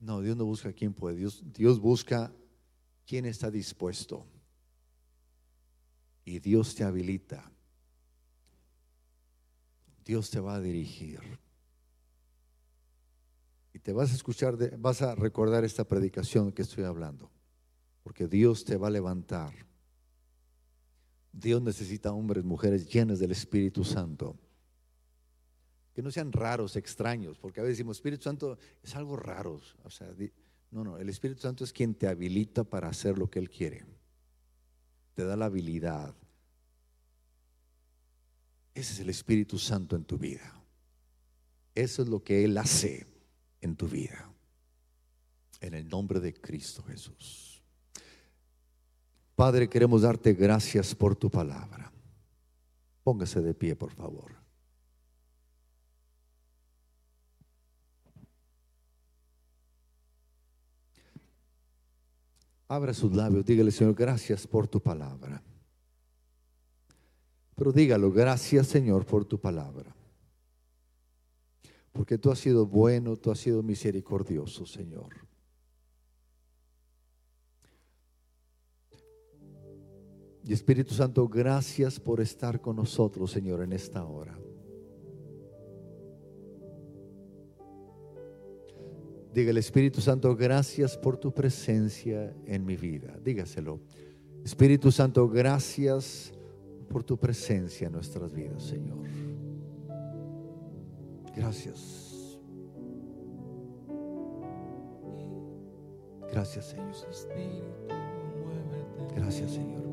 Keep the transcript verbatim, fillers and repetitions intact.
No, Dios no busca quién puede. Dios, Dios busca quién está dispuesto. Y Dios te habilita. Dios te va a dirigir. Y te vas a escuchar, de, vas a recordar esta predicación que estoy hablando. Porque Dios te va a levantar. Dios necesita hombres, mujeres llenas del Espíritu Santo. Que no sean raros, extraños, porque a veces decimos, Espíritu Santo es algo raro. O sea, no, no, el Espíritu Santo es quien te habilita para hacer lo que Él quiere. Te da la habilidad. Ese es el Espíritu Santo en tu vida. Eso es lo que Él hace en tu vida. En el nombre de Cristo Jesús. Padre, queremos darte gracias por tu palabra. Póngase de pie, por favor. Abra sus labios, dígale, Señor, gracias por tu palabra. Pero dígalo, gracias, Señor, por tu palabra. Porque tú has sido bueno, tú has sido misericordioso, Señor. Y Espíritu Santo, gracias por estar con nosotros, Señor, en esta hora. Dígale, Espíritu Santo, gracias por tu presencia en mi vida. Dígaselo. Espíritu Santo, gracias por tu presencia en nuestras vidas, Señor. Gracias. Gracias, Señor. Gracias, Señor.